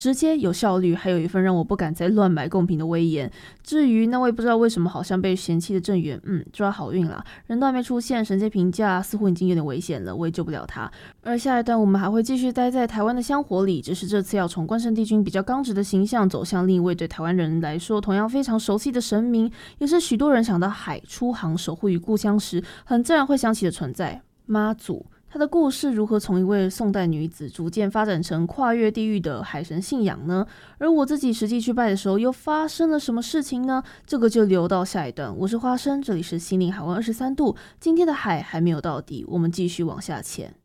直接有效率，还有一份让我不敢再乱买贡品的威严。至于那位不知道为什么好像被嫌弃的郑源，抓好运啦，人都还没出现，神界评价似乎已经有点危险了，我也救不了他。而下一段我们还会继续待在台湾的香火里，只是这次要从关圣帝君比较刚直的形象走向另一位对台湾人来说同样非常熟悉的神明，也是许多人想到海出航守护于故乡时很自然会想起的存在——妈祖。她的故事如何从一位宋代女子逐渐发展成跨越地域的海神信仰呢？而我自己实际去拜的时候又发生了什么事情呢？这个就留到下一段。我是花生，这里是心灵海湾23度，今天的海还没有到底，我们继续往下潜。